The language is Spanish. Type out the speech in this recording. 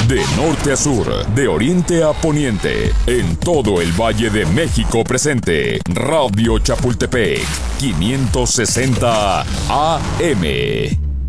De norte a sur, de oriente a poniente, en todo el Valle de México presente. Radio Chapultepec, 560 AM.